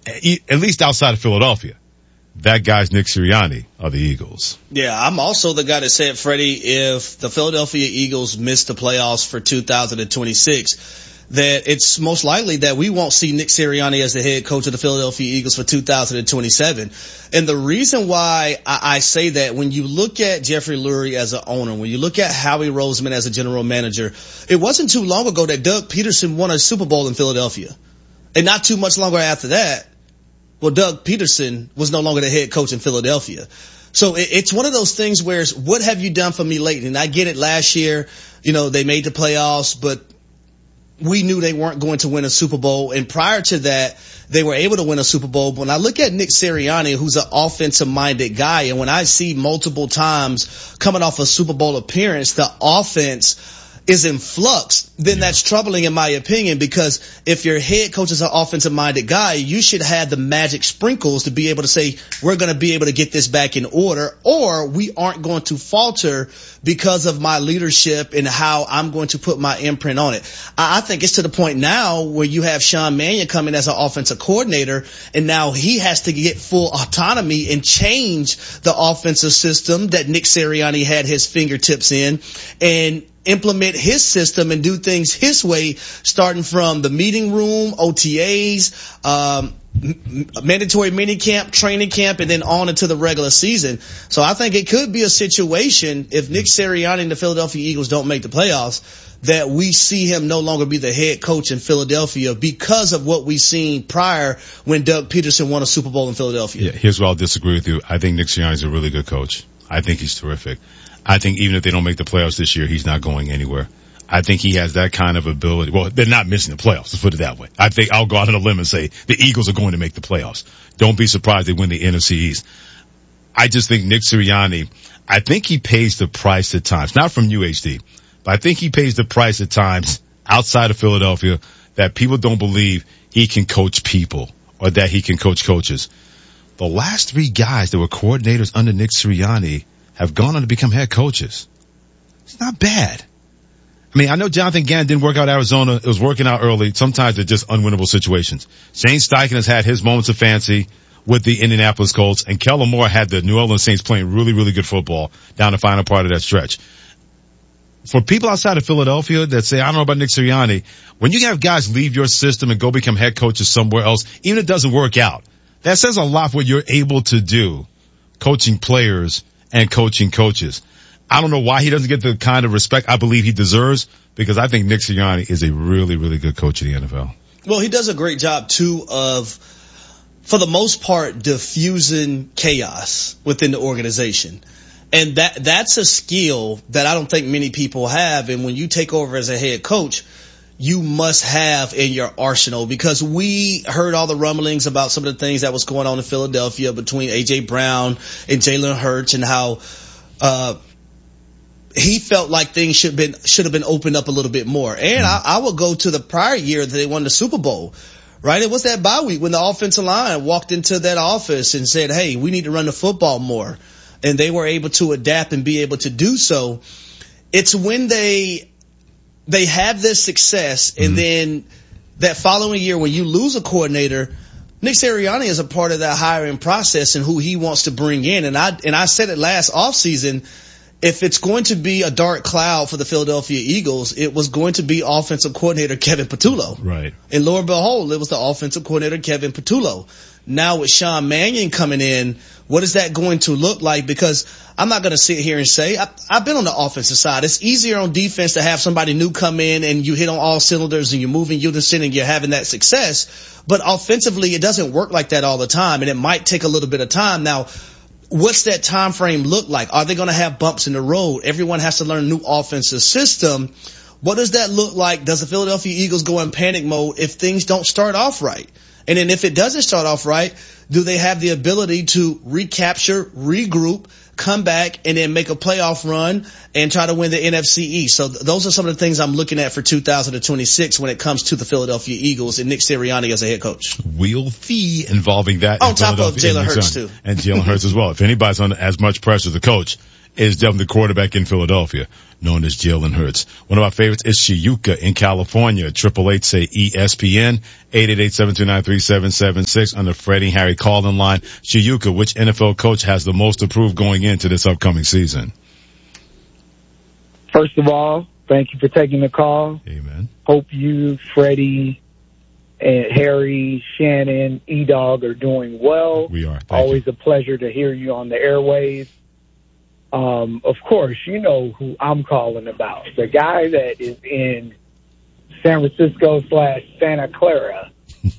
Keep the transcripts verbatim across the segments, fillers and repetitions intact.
at least outside of Philadelphia, that guy's Nick Sirianni of the Eagles. Yeah, I'm also the guy that said, Freddie, if the Philadelphia Eagles miss the playoffs for two thousand twenty-six, that it's most likely that we won't see Nick Sirianni as the head coach of the Philadelphia Eagles for two thousand twenty-seven. And the reason why I, I say that, when you look at Jeffrey Lurie as an owner, when you look at Howie Roseman as a general manager, it wasn't too long ago that Doug Peterson won a Super Bowl in Philadelphia. And not too much longer after that, well, Doug Peterson was no longer the head coach in Philadelphia. So it, it's one of those things where it's, what have you done for me lately? And I get it, last year, you know, they made the playoffs, but we knew they weren't going to win a Super Bowl. And prior to that, they were able to win a Super Bowl. But when I look at Nick Sirianni, who's an offensive-minded guy, and when I see multiple times coming off a Super Bowl appearance, the offense is in flux, then that's troubling in my opinion, because if your head coach is an offensive-minded guy, you should have the magic sprinkles to be able to say, we're going to be able to get this back in order, or we aren't going to falter because of my leadership and how I'm going to put my imprint on it. I think it's to the point now where you have Sean Mannion coming as an offensive coordinator, and now he has to get full autonomy and change the offensive system that Nick Sirianni had his fingertips in, and implement his system and do things his way, starting from the meeting room, O T As, um, mandatory mini camp, training camp, and then on into the regular season. So I think it could be a situation, if Nick Sirianni and the Philadelphia Eagles don't make the playoffs, that we see him no longer be the head coach in Philadelphia because of what we've seen prior when Doug Peterson won a Super Bowl in Philadelphia. Yeah, here's where I'll disagree with you. I think Nick Sirianni is a really good coach. I think he's terrific. I think even if they don't make the playoffs this year, he's not going anywhere. I think he has that kind of ability. Well, they're not missing the playoffs, let's put it that way. I think I'll go out on a limb and say the Eagles are going to make the playoffs. Don't be surprised they win the N F C East. I just think Nick Sirianni, I think he pays the price at times, not from U H D, but I think he pays the price at times outside of Philadelphia that people don't believe he can coach people or that he can coach coaches. The last three guys that were coordinators under Nick Sirianni have gone on to become head coaches. It's not bad. I mean, I know Jonathan Gannon didn't work out Arizona. It was working out early. Sometimes they're just unwinnable situations. Shane Steichen has had his moments of fancy with the Indianapolis Colts, and Kellen Moore had the New Orleans Saints playing really, really good football down the final part of that stretch. For people outside of Philadelphia that say, I don't know about Nick Sirianni, when you have guys leave your system and go become head coaches somewhere else, even if it doesn't work out, that says a lot for what you're able to do coaching players and coaching coaches. I don't know why he doesn't get the kind of respect I believe he deserves, because I think Nick Sirianni is a really, really good coach of the N F L. Well, he does a great job, too, of, for the most part, diffusing chaos within the organization. And that that's a skill that I don't think many people have. And when you take over as a head coach, you must have in your arsenal, because we heard all the rumblings about some of the things that was going on in Philadelphia between A J Brown and Jalen Hurts, and how uh he felt like things should have been should have been opened up a little bit more. And I, I will go to the prior year that they won the Super Bowl, right? It was that bye week when the offensive line walked into that office and said, hey, we need to run the football more. And they were able to adapt and be able to do so. It's when they they have this success, and mm-hmm. then that following year when you lose a coordinator, Nick Sirianni is a part of that hiring process and who he wants to bring in. And I and I said it last offseason, if it's going to be a dark cloud for the Philadelphia Eagles, it was going to be offensive coordinator Kevin Patullo. Right. And lo and behold, it was the offensive coordinator Kevin Patullo. Now with Sean Mannion coming in, what is that going to look like? Because I'm not going to sit here and say, I, I've been on the offensive side. It's easier on defense to have somebody new come in and you hit on all cylinders and you're moving unison and you're having that success. But offensively, it doesn't work like that all the time, and it might take a little bit of time. Now, what's that time frame look like? Are they going to have bumps in the road? Everyone has to learn a new offensive system. What does that look like? Does the Philadelphia Eagles go in panic mode if things don't start off right? And then if it doesn't start off right, do they have the ability to recapture, regroup, come back, and then make a playoff run and try to win the N F C East? So th- those are some of the things I'm looking at for two thousand twenty-six when it comes to the Philadelphia Eagles and Nick Sirianni as a head coach. Wheel fee involving that. On top of Jalen Hurts, too. And Jalen Hurts as well. If anybody's under as much pressure as the coach, is definitely the quarterback in Philadelphia, known as Jalen Hurts. One of our favorites is Shiuka in California. Triple eight say E S P N, eight eight eight, seven two nine, three seven seven six on the Freddie Harry call-in line. Shiuka, which N F L coach has the most approved going into this upcoming season? First of all, thank you for taking the call. Amen. Hope you, Freddie, and Harry, Shannon, E-Dog are doing well. We are. Thank Always you. a pleasure to hear you on the airwaves. Um, of course, you know who I'm calling about. The guy that is in San Francisco slash Santa Clara.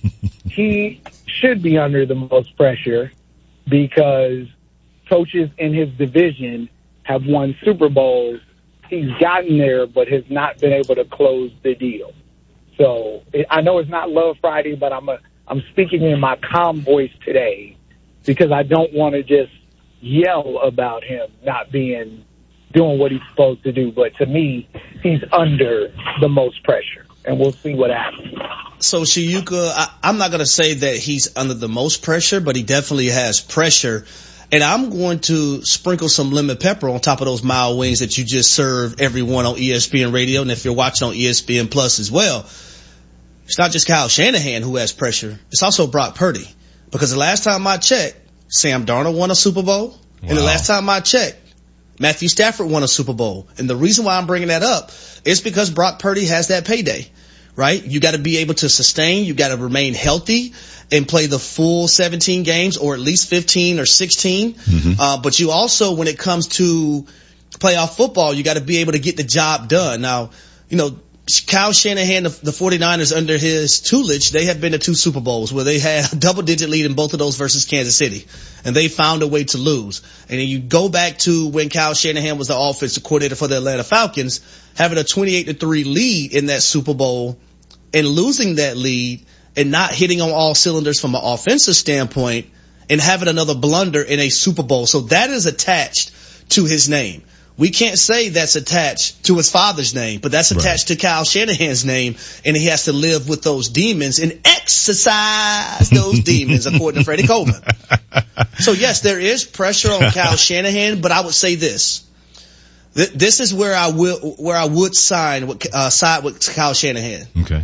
He should be under the most pressure because coaches in his division have won Super Bowls. He's gotten there, but has not been able to close the deal. So I know it's not Love Friday, but I'm a, I'm speaking in my calm voice today because I don't want to just yell about him not being doing what he's supposed to do. But to me, he's under the most pressure, and we'll see what happens. So Shiuka, I, I'm not going to say that he's under the most pressure, but he definitely has pressure. And I'm going to sprinkle some lemon pepper on top of those mild wings that you just served everyone on E S P N Radio. And if you're watching on E S P N Plus as well, it's not just Kyle Shanahan who has pressure. It's also Brock Purdy. Because the last time I checked, Sam Darnold won a Super Bowl. Wow. And the last time I checked, Matthew Stafford won a Super Bowl. And the reason why I'm bringing that up is because Brock Purdy has that payday, right? You got to be able to sustain. You got to remain healthy and play the full seventeen games or at least fifteen or sixteen. Mm-hmm. Uh, but you also, when it comes to playoff football, you got to be able to get the job done. Now, you know, Kyle Shanahan, the, the 49ers under his tutelage, they have been to two Super Bowls where they had a double digit lead in both of those versus Kansas City. And they found a way to lose. And then you go back to when Kyle Shanahan was the offensive coordinator for the Atlanta Falcons, having a twenty-eight to three lead in that Super Bowl and losing that lead and not hitting on all cylinders from an offensive standpoint and having another blunder in a Super Bowl. So that is attached to his name. We can't say that's attached to his father's name, but that's attached right. to Kyle Shanahan's name, and he has to live with those demons and exercise those demons, according to Freddie Coleman. So, yes, there is pressure on Kyle Shanahan, but I would say this. This is where I will, where I would sign with, uh, side with Kyle Shanahan. Okay.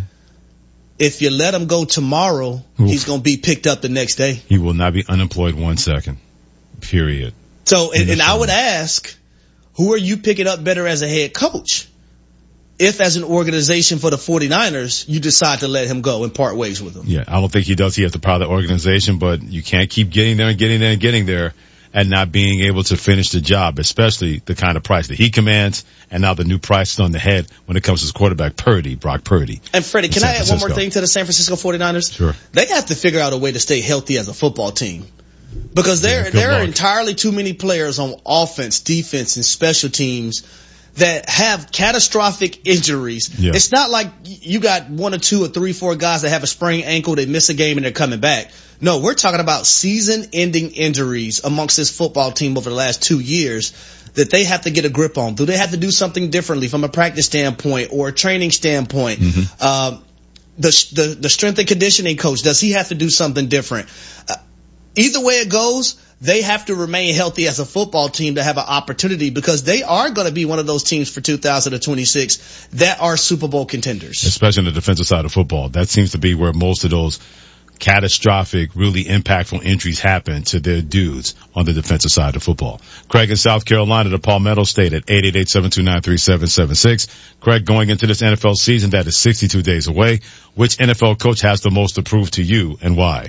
If you let him go tomorrow, Oof. he's going to be picked up the next day. He will not be unemployed one second. Period. So, and, and I would ask, who are you picking up better as a head coach? If as an organization for the 49ers, you decide to let him go and part ways with him. Yeah, I don't think he does. He has the power of the organization, but you can't keep getting there and getting there and getting there and not being able to finish the job, especially the kind of price that he commands and now the new price is on the head when it comes to his quarterback, Purdy, Brock Purdy. And Freddie, can I add one more thing to the San Francisco 49ers? Sure. They have to figure out a way to stay healthy as a football team. Because there, yeah, there are entirely too many players on offense, defense, and special teams that have catastrophic injuries. Yeah. It's not like you got one or two or three, four guys that have a sprained ankle, they miss a game and they're coming back. No, we're talking about season-ending injuries amongst this football team over the last two years that they have to get a grip on. Do they have to do something differently from a practice standpoint or a training standpoint? Mm-hmm. Uh, the, the, the strength and conditioning coach, does he have to do something different? Uh, Either way it goes, they have to remain healthy as a football team to have an opportunity because they are going to be one of those teams for two thousand twenty-six that are Super Bowl contenders. Especially on the defensive side of football. That seems to be where most of those catastrophic, really impactful injuries happen to their dudes on the defensive side of football. Craig in South Carolina, the Palmetto State at eight eight eight, seven two nine, three seven seven six. Craig, going into this N F L season that is sixty-two days away, which N F L coach has the most to prove to you and why?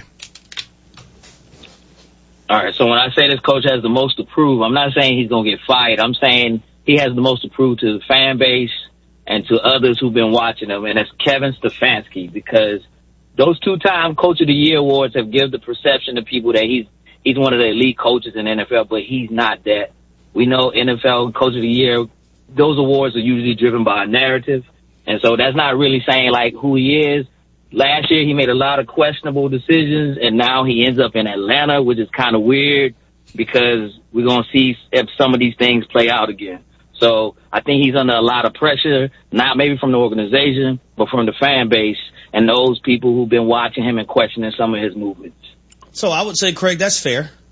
All right, so when I say this coach has the most to prove, I'm not saying he's going to get fired. I'm saying he has the most to prove to the fan base and to others who've been watching him, and that's Kevin Stefanski, because those two-time Coach of the Year awards have given the perception to people that he's he's one of the elite coaches in the N F L, but he's not that. We know N F L Coach of the Year, those awards are usually driven by a narrative, and so that's not really saying, like, who he is. Last year, he made a lot of questionable decisions, and now he ends up in Atlanta, which is kind of weird because we're going to see if some of these things play out again. So I think he's under a lot of pressure, not maybe from the organization, but from the fan base and those people who've been watching him and questioning some of his movements. So I would say, Craig, that's fair.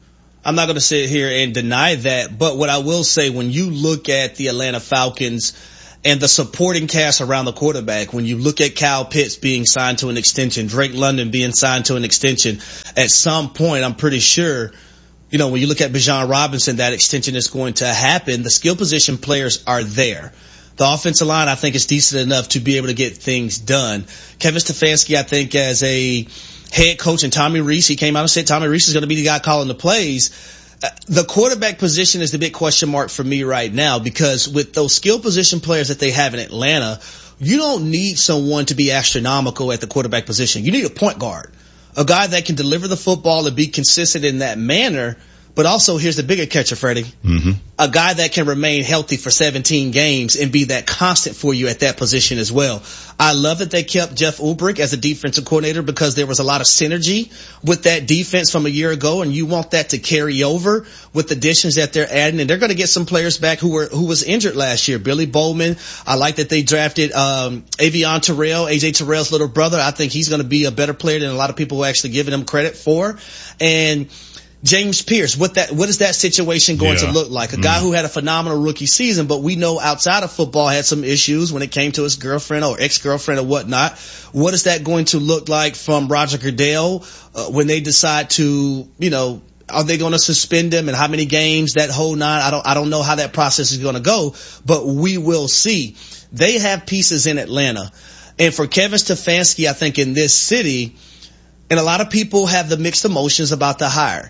I'm not going to sit here and deny that. But what I will say, when you look at the Atlanta Falcons and the supporting cast around the quarterback, when you look at Kyle Pitts being signed to an extension, Drake London being signed to an extension, at some point, I'm pretty sure, you know, when you look at Bijan Robinson, that extension is going to happen. The skill position players are there. The offensive line, I think, is decent enough to be able to get things done. Kevin Stefanski, I think, as a head coach, and Tommy Rees, he came out and said Tommy Rees is going to be the guy calling the plays. Uh, the quarterback position is the big question mark for me right now, because with those skill position players that they have in Atlanta, you don't need someone to be astronomical at the quarterback position. You need a point guard, a guy that can deliver the football and be consistent in that manner. But also, here's the bigger catcher, Freddie. Mm-hmm. A guy that can remain healthy for seventeen games and be that constant for you at that position as well. I love that they kept Jeff Ulbrich as a defensive coordinator, because there was a lot of synergy with that defense from a year ago, and you want that to carry over with the additions that they're adding. And they're going to get some players back who were who was injured last year. Billy Bowman. I like that they drafted um Avion Terrell, A J Terrell's little brother. I think he's going to be a better player than a lot of people are actually giving him credit for. And James Pierce, what that, what is that situation going yeah. to look like? A guy mm. who had a phenomenal rookie season, but we know outside of football had some issues when it came to his girlfriend or ex-girlfriend or whatnot. What is that going to look like from Roger Goodell uh, when they decide to, you know, are they going to suspend him and how many games, that whole nine? I don't, I don't know how that process is going to go, but we will see. They have pieces in Atlanta. And for Kevin Stefanski, I think in this city, and a lot of people have the mixed emotions about the hire,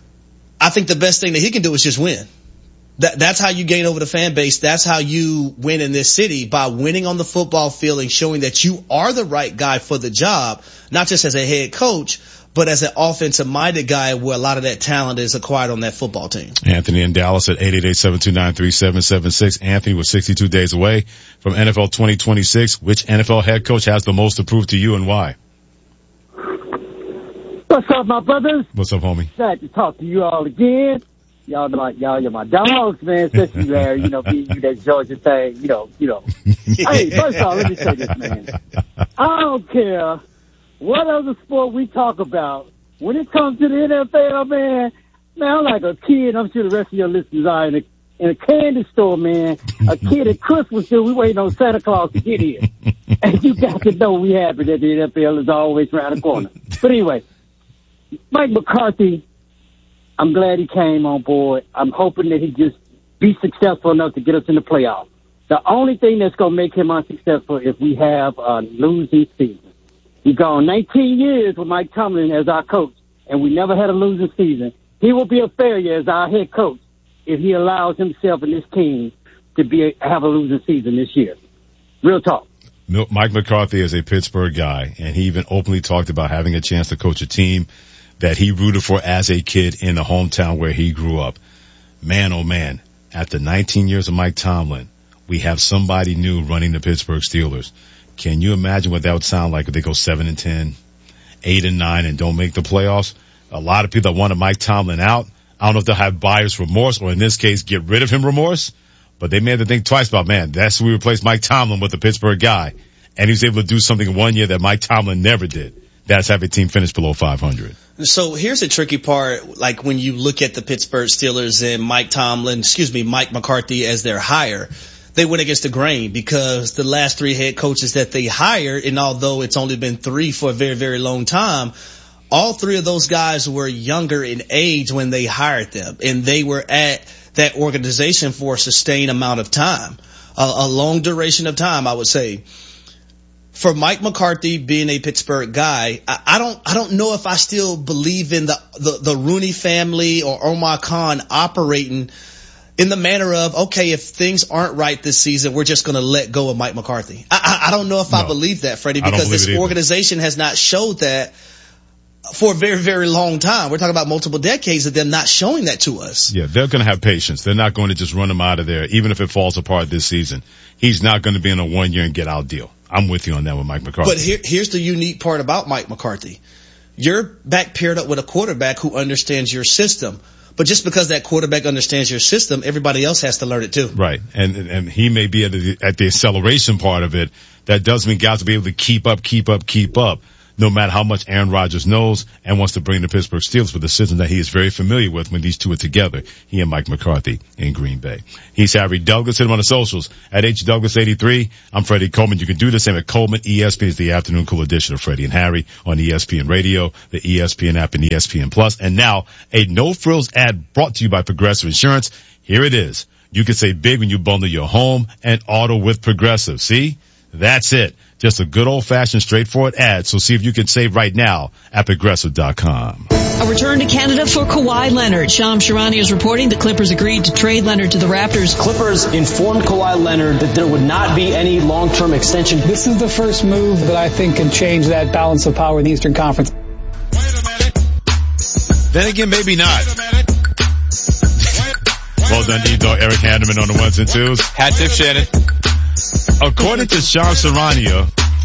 I think the best thing that he can do is just win. That, that's how you gain over the fan base. That's how you win in this city, by winning on the football field and showing that you are the right guy for the job, not just as a head coach, but as an offensive-minded guy where a lot of that talent is acquired on that football team. Anthony in Dallas at eight eight eight, seven two nine, three seven seven six. Anthony was sixty-two days away from N F L twenty twenty-six. Which N F L head coach has the most to prove to you, and why? What's up, my brothers? What's up, homie? Glad to talk to you all again. Y'all know my, y'all, you're my dogs, man. Especially Larry, you know, being you that Georgia thing, you know, you know. Hey, first of all, let me say this, man. I don't care what other sport we talk about. When it comes to the N F L, man, man, I'm like a kid. I'm sure the rest of your listeners are in a, in a candy store, man. A kid at Christmas, still, we waiting on Santa Claus to get here. And you got to know we happy that the N F L is always around the corner. But anyway, Mike McCarthy, I'm glad he came on board. I'm hoping that he just be successful enough to get us in the playoffs. The only thing that's going to make him unsuccessful is we have a losing season. We've gone nineteen years with Mike Tomlin as our coach, and we never had a losing season. He will be a failure as our head coach if he allows himself and his team to be a, have a losing season this year. Real talk. Mike McCarthy is a Pittsburgh guy, and he even openly talked about having a chance to coach a team that he rooted for as a kid in the hometown where he grew up. Man, oh man, after nineteen years of Mike Tomlin, we have somebody new running the Pittsburgh Steelers. Can you imagine what that would sound like if they go seven and ten, eight and nine, and don't make the playoffs? A lot of people that wanted Mike Tomlin out, I don't know if they'll have buyer's remorse, or in this case, get rid of him remorse, but they may have to think twice about, man, that's who we replaced Mike Tomlin with, the Pittsburgh guy, and he was able to do something one year that Mike Tomlin never did. That's have a team finish below five hundred. So here's the tricky part, like when you look at the Pittsburgh Steelers and Mike Tomlin, excuse me, Mike McCarthy as their hire, they went against the grain, because the last three head coaches that they hired, and although it's only been three for a very, very long time, all three of those guys were younger in age when they hired them, and they were at that organization for a sustained amount of time, a, a long duration of time, I would say. For Mike McCarthy being a Pittsburgh guy, I, I don't, I don't know if I still believe in the, the, the Rooney family or Omar Khan operating in the manner of, okay, if things aren't right this season, we're just going to let go of Mike McCarthy. I, I, I don't know if no, I believe that, Freddie, because this organization has not showed that for a very, very long time. We're talking about multiple decades of them not showing that to us. Yeah, they're going to have patience. They're not going to just run him out of there, even if it falls apart this season. He's not going to be in a one year and get out deal. I'm with you on that with Mike McCarthy. But here, here's the unique part about Mike McCarthy. You're back paired up with a quarterback who understands your system. But just because that quarterback understands your system, everybody else has to learn it too. Right. And and he may be at the, at the acceleration part of it. That does mean guys will be able to keep up, keep up, keep up. no matter how much Aaron Rodgers knows and wants to bring the Pittsburgh Steelers with a system that he is very familiar with when these two are together, he and Mike McCarthy in Green Bay. He's Harry Douglas. Hit him on the socials at H Douglas eighty-three. I'm Freddie Coleman. You can do the same at Coleman. E S P N is the afternoon cool edition of Freddie and Harry on E S P N Radio, the E S P N app, and E S P N Plus. And now a no-frills ad brought to you by Progressive Insurance. Here it is. You can save big when you bundle your home and auto with Progressive. See? That's it. Just a good old-fashioned straightforward ad. So see if you can save right now at Progressive dot com. A return to Canada for Kawhi Leonard. Shams Charania is reporting the Clippers agreed to trade Leonard to the Raptors. Clippers informed Kawhi Leonard that there would not be any long-term extension. This is the first move that I think can change that balance of power in the Eastern Conference. Then again, maybe not. Well done, E-Dog. Eric Hanneman on the ones and twos. Hat tip, Shannon. According to Shams Charania,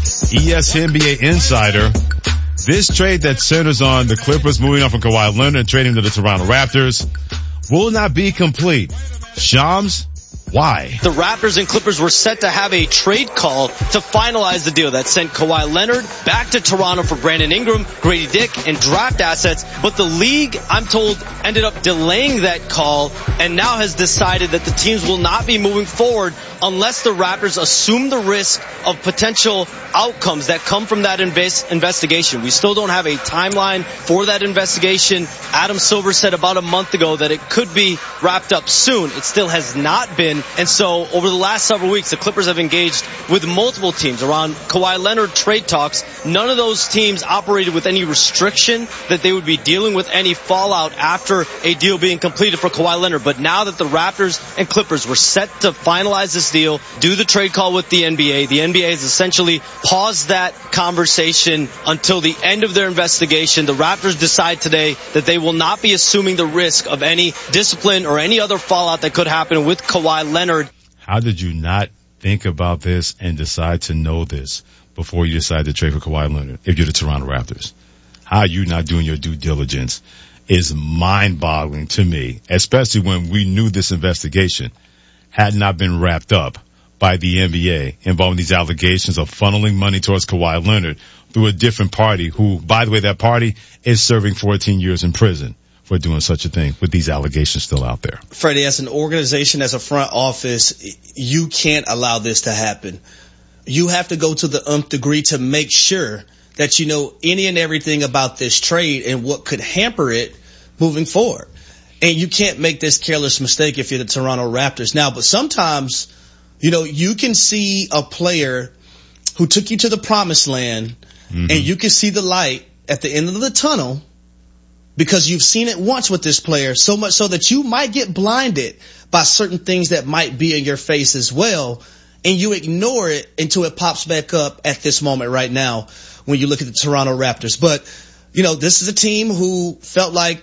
E S N B A insider, this trade that centers on the Clippers moving on from Kawhi Leonard and trading to the Toronto Raptors will not be complete. Shams, why? The Raptors and Clippers were set to have a trade call to finalize the deal that sent Kawhi Leonard back to Toronto for Brandon Ingram, Grady Dick, and draft assets. But the league, I'm told, ended up delaying that call and now has decided that the teams will not be moving forward unless the Raptors assume the risk of potential outcomes that come from that invest- investigation. We still don't have a timeline for that investigation. Adam Silver said about a month ago that it could be wrapped up soon. It still has not been. And so over the last several weeks, the Clippers have engaged with multiple teams around Kawhi Leonard trade talks. None of those teams operated with any restriction that they would be dealing with any fallout after a deal being completed for Kawhi Leonard. But now that the Raptors and Clippers were set to finalize this deal, do the trade call with the N B A, the N B A has essentially paused that conversation until the end of their investigation. The Raptors decide today that they will not be assuming the risk of any discipline or any other fallout that could happen with Kawhi Leonard. How did you not think about this and decide to know this before you decide to trade for Kawhi Leonard if you're the Toronto Raptors? How are you not doing your due diligence is mind-boggling to me, especially when we knew this investigation had not been wrapped up by the N B A involving these allegations of funneling money towards Kawhi Leonard through a different party who, by the way, that party is serving fourteen years in prison for doing such a thing with these allegations still out there. Freddie, as an organization, as a front office, you can't allow this to happen. You have to go to the nth degree to make sure that you know any and everything about this trade and what could hamper it moving forward. And you can't make this careless mistake if you're the Toronto Raptors now. But sometimes, you know, you can see a player who took you to the promised land, mm-hmm. and you can see the light at the end of the tunnel because you've seen it once with this player, so much so that you might get blinded by certain things that might be in your face as well, and you ignore it until it pops back up at this moment right now when you look at the Toronto Raptors. But, you know, this is a team who felt like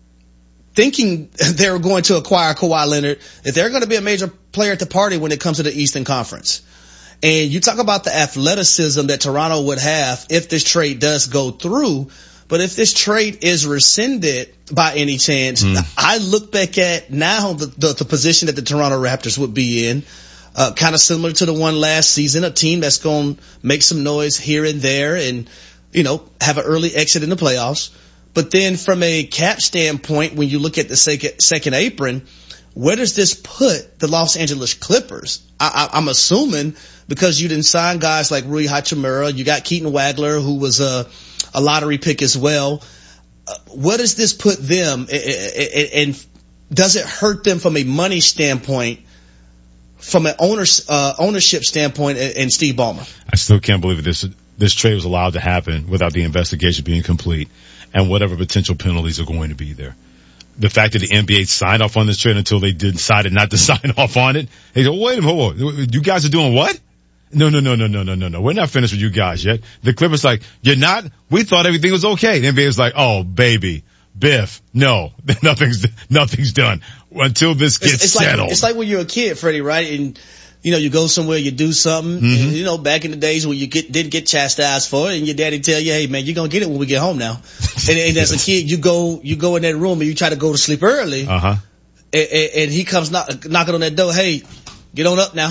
thinking they were going to acquire Kawhi Leonard, that they're going to be a major player at the party when it comes to the Eastern Conference. And you talk about the athleticism that Toronto would have if this trade does go through. But if this trade is rescinded by any chance, mm. I look back at now the, the, the position that the Toronto Raptors would be in, uh, kind of similar to the one last season, a team that's going to make some noise here and there and, you know, have an early exit in the playoffs. But then from a cap standpoint, when you look at the second, second apron, where does this put the Los Angeles Clippers? I, I, I'm assuming because you didn't sign guys like Rui Hachimura, you got Keaton Wagler, who was a, a lottery pick as well. Uh, where does this put them? And does it hurt them from a money standpoint, from an owners, uh, ownership standpoint, and Steve Ballmer? I still can't believe this this trade was allowed to happen without the investigation being complete and whatever potential penalties are going to be there. The fact that the N B A signed off on this trade until they decided not to sign off on it. They go, wait a minute, hold on. You guys are doing what? No, no, no, no, no, no, no, no. We're not finished with you guys yet. The Clippers like, you're not? We thought everything was okay. The N B A was like, oh, baby, Biff, no, nothing's, nothing's done until this gets it's, it's settled. Like, it's like when you're a kid, Freddie, right? And, you know, you go somewhere, you do something, mm-hmm. and, you know, back in the days when you get, didn't get chastised for it, and your daddy tell you, hey, man, you're going to get it when we get home now. and, and as a kid, you go, you go in that room and you try to go to sleep early. Uh-huh. And, and he comes knock, knocking on that door, hey, get on up now.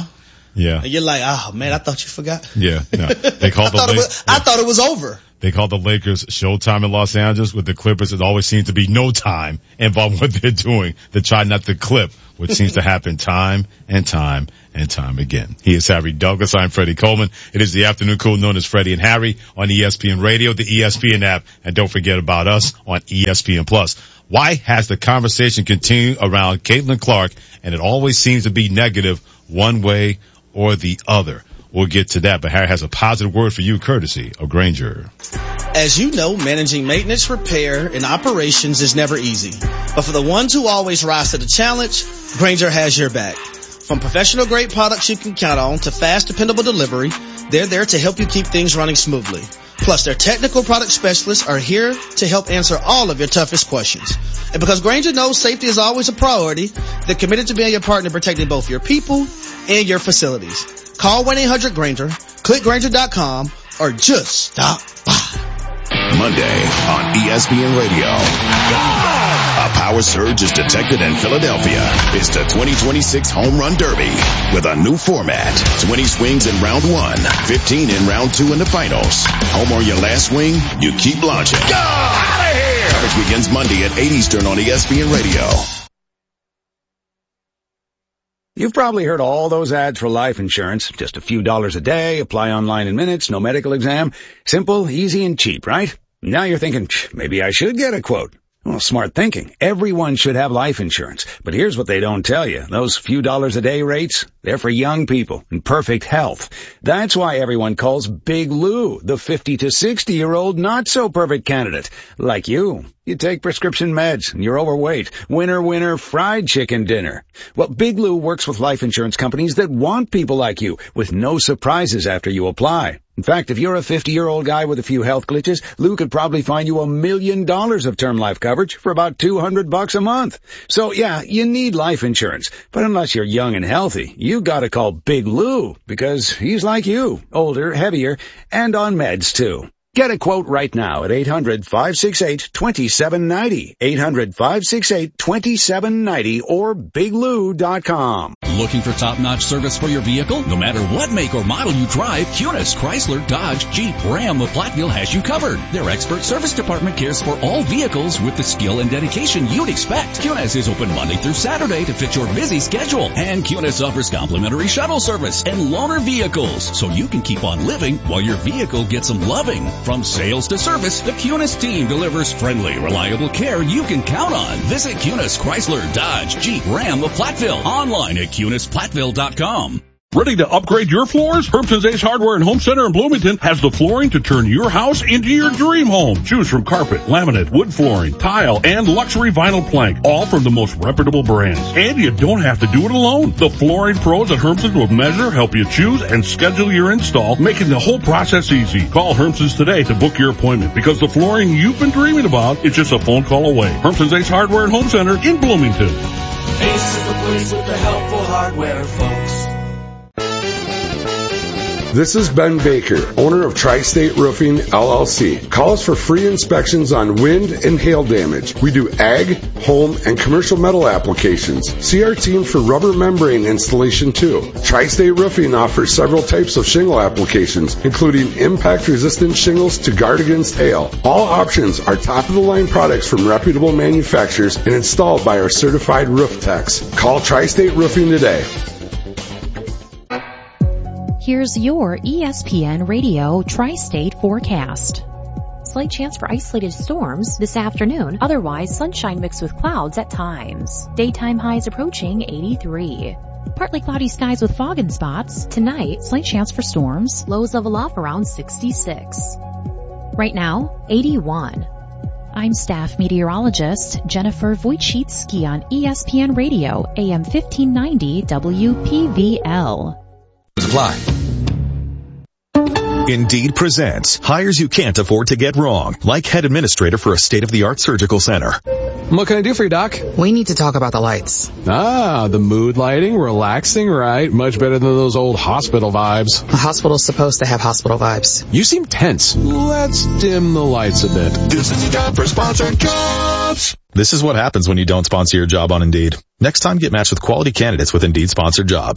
Yeah. And you're like, oh man, I thought you forgot. Yeah. No. They called I, the thought it Lakers. was, I thought it was over. They called the Lakers Showtime in Los Angeles. With the Clippers, it always seems to be no time involved in what they're doing to try not to clip, which seems to happen time and time and time again. He is Harry Douglas. I'm Freddie Coleman. It is the afternoon cool known as Freddie and Harry on E S P N Radio, the E S P N app, and don't forget about us on E S P N Plus. Why has the conversation continued around Caitlin Clark, and it always seems to be negative one way or the other? We'll get to that, but Harry has a positive word for you, courtesy of Grainger. As you know, managing maintenance, repair, and operations is never easy. But for the ones who always rise to the challenge, Grainger has your back. From professional-grade products you can count on to fast, dependable delivery, they're there to help you keep things running smoothly. Plus, their technical product specialists are here to help answer all of your toughest questions. And because Grainger knows safety is always a priority, they're committed to being your partner protecting both your people and your facilities. Call one eight hundred Grainger, click Grainger dot com, or just stop by. Monday on E S P N Radio. A power surge is detected in Philadelphia. It's the twenty twenty-six Home Run Derby with a new format. twenty swings in round one, fifteen in round two in the finals. Home or your last swing, you keep launching. Go! Out of here! Coverage begins Monday at eight Eastern on E S P N Radio. You've probably heard all those ads for life insurance. Just a few dollars a day, apply online in minutes, no medical exam. Simple, easy, and cheap, right? Now you're thinking, maybe I should get a quote. Well, smart thinking. Everyone should have life insurance. But here's what they don't tell you. Those few dollars a day rates, they're for young people in perfect health. That's why everyone calls Big Lou the fifty to sixty year old not so perfect candidate. Like you. You take prescription meds and you're overweight. Winner, winner, fried chicken dinner. Well, Big Lou works with life insurance companies that want people like you with no surprises after you apply. In fact, if you're a fifty-year-old guy with a few health glitches, Lou could probably find you a million dollars of term life coverage for about two hundred bucks a month. So yeah, you need life insurance. But unless you're young and healthy, you gotta call Big Lou because he's like you, older, heavier, and on meds too. Get a quote right now at eight hundred, five six eight, two seven nine zero, eight hundred, five six eight, two seven nine zero, or big lou dot com. Looking for top-notch service for your vehicle? No matter what make or model you drive, Kunis, Chrysler, Dodge, Jeep, Ram of Platteville has you covered. Their expert service department cares for all vehicles with the skill and dedication you'd expect. Kunis is open Monday through Saturday to fit your busy schedule. And Kunis offers complimentary shuttle service and loaner vehicles, so you can keep on living while your vehicle gets some loving. From sales to service, the Kunis team delivers friendly, reliable care you can count on. Visit Kunis, Chrysler, Dodge, Jeep, Ram of Platteville. Online at kunis platteville dot com. Ready to upgrade your floors? Herbson's Ace Hardware and Home Center in Bloomington has the flooring to turn your house into your dream home. Choose from carpet, laminate, wood flooring, tile, and luxury vinyl plank, all from the most reputable brands. And you don't have to do it alone. The flooring pros at Herbson's will measure, help you choose, and schedule your install, making the whole process easy. Call Herbson's today to book your appointment because the flooring you've been dreaming about is just a phone call away. Herbson's Ace Hardware and Home Center in Bloomington. Ace is the place with the helpful hardware, folks. This is Ben Baker, owner of Tri-State Roofing, L L C. Call us for free inspections on wind and hail damage. We do ag, home, and commercial metal applications. See our team for rubber membrane installation too. Tri-State Roofing offers several types of shingle applications, including impact-resistant shingles to guard against hail. All options are top-of-the-line products from reputable manufacturers and installed by our certified roof techs. Call Tri-State Roofing today. Here's your E S P N Radio Tri-State forecast. Slight chance for isolated storms this afternoon. Otherwise, sunshine mixed with clouds at times. Daytime highs approaching eighty-three. Partly cloudy skies with fog in spots. Tonight, slight chance for storms. Lows level off around sixty-six. Right now, eighty-one. I'm staff meteorologist Jennifer Wojcicki on E S P N Radio, A M fifteen ninety W P V L. Apply. Indeed presents hires you can't afford to get wrong, like head administrator for a state-of-the-art surgical center. What can I do for you, Doc? We need to talk about the lights. Ah, the mood lighting, relaxing, right? Much better than those old hospital vibes. A hospital's supposed to have hospital vibes. You seem tense. Let's dim the lights a bit. This is a job for sponsored jobs. This is what happens when you don't sponsor your job on Indeed. Next time, get matched with quality candidates with Indeed sponsored jobs.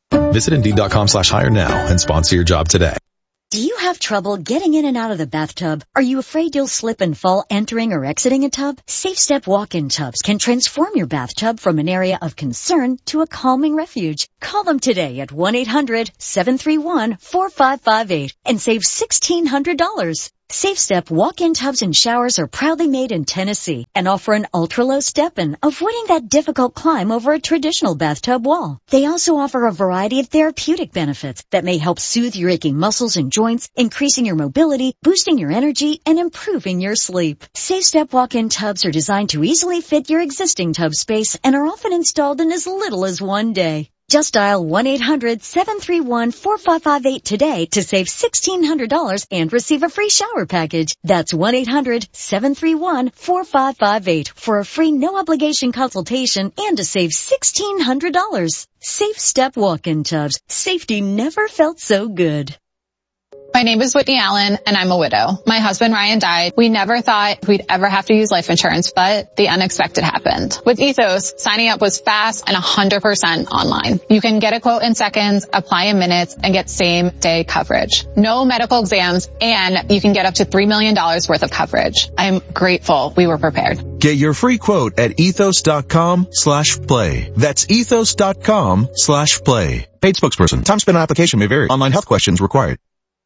Visit Indeed.com slash hire now and sponsor your job today. Do you have trouble getting in and out of the bathtub? Are you afraid you'll slip and fall entering or exiting a tub? Safe Step walk-in tubs can transform your bathtub from an area of concern to a calming refuge. Call them today at one eight hundred seven three one four five five eight and save sixteen hundred dollars. Safe Step walk-in tubs and showers are proudly made in Tennessee and offer an ultra-low step-in, avoiding that difficult climb over a traditional bathtub wall. They also offer a variety of therapeutic benefits that may help soothe your aching muscles and joints, increasing your mobility, boosting your energy, and improving your sleep. Safe Step walk-in tubs are designed to easily fit your existing tub space and are often installed in as little as one day. Just dial one eight hundred seven three one four five five eight today to save sixteen hundred dollars and receive a free shower package. That's one eight hundred seven three one four five five eight for a free no-obligation consultation and to save sixteen hundred dollars. Safe Step walk-in tubs. Safety never felt so good. My name is Whitney Allen, and I'm a widow. My husband, Ryan, died. We never thought we'd ever have to use life insurance, but the unexpected happened. With Ethos, signing up was fast and one hundred percent online. You can get a quote in seconds, apply in minutes, and get same-day coverage. No medical exams, and you can get up to three million dollars worth of coverage. I'm grateful we were prepared. Get your free quote at ethos.com slash play. That's ethos.com slash play. Paid spokesperson. Time spent on application may vary. Online health questions required.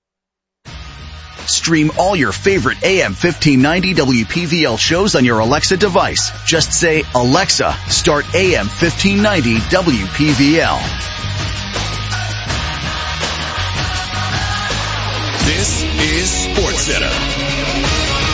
Stream all your favorite A M fifteen ninety W P V L shows on your Alexa device. Just say, Alexa, start A M fifteen ninety W P V L. This is SportsCenter.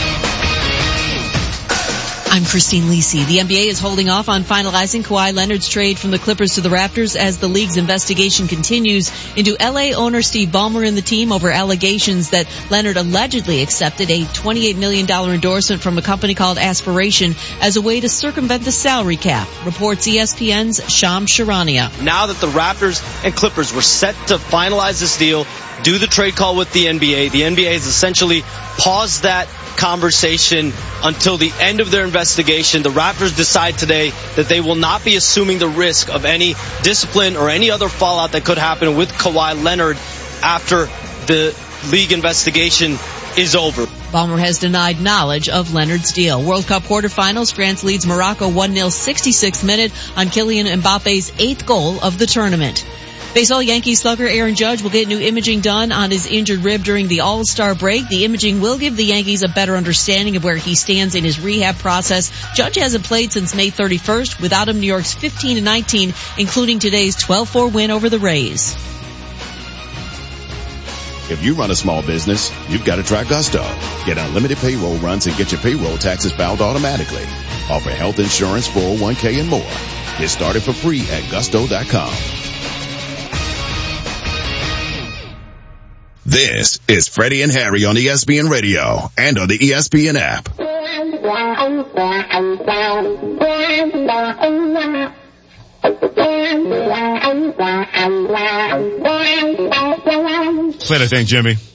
I'm Christine Lisi. The N B A is holding off on finalizing Kawhi Leonard's trade from the Clippers to the Raptors as the league's investigation continues into L A owner Steve Ballmer and the team over allegations that Leonard allegedly accepted a twenty-eight million dollars endorsement from a company called Aspiration as a way to circumvent the salary cap, reports E S P N's Shams Charania. Now that the Raptors and Clippers were set to finalize this deal, do the trade call with the N B A, the N B A has essentially paused that conversation until the end of their investigation. The Raptors decide today that they will not be assuming the risk of any discipline or any other fallout that could happen with Kawhi Leonard after the league investigation is over. Ballmer has denied knowledge of Leonard's deal. World Cup quarterfinals, France leads Morocco one nil sixty-sixth minute on Kylian Mbappe's eighth goal of the tournament. Baseball Yankees slugger Aaron Judge will get new imaging done on his injured rib during the All-Star break. The imaging will give the Yankees a better understanding of where he stands in his rehab process. Judge hasn't played since May thirty-first. Without him, New York's fifteen and nineteen, including today's twelve four win over the Rays. If you run a small business, you've got to try Gusto. Get unlimited payroll runs and get your payroll taxes filed automatically. Offer health insurance, four oh one k, and more. Get started for free at gusto dot com. This is Freddie and Harry on E S P N Radio and on the E S P N app. Play that thing, Jimmy.